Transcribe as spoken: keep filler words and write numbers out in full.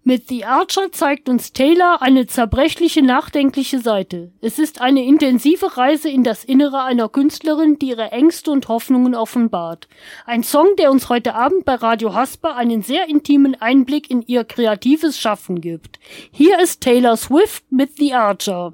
Mit The Archer zeigt uns Taylor eine zerbrechliche, nachdenkliche Seite. Es ist eine intensive Reise in das Innere einer Künstlerin, die ihre Ängste und Hoffnungen offenbart. Ein Song, der uns heute Abend bei Radio Hasper einen sehr intimen Einblick in ihr kreatives Schaffen gibt. Hier ist Taylor Swift mit The Archer.